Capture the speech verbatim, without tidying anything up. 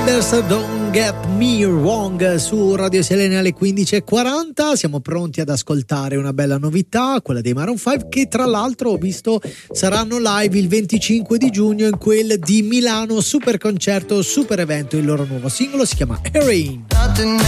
Don't Get Me Wrong su Radio Selene alle quindici e quaranta. Siamo pronti ad ascoltare una bella novità, quella dei Maroon cinque, che tra l'altro ho visto saranno live il venticinque di giugno in quel di Milano, super concerto, super evento. Il loro nuovo singolo si chiama Erin.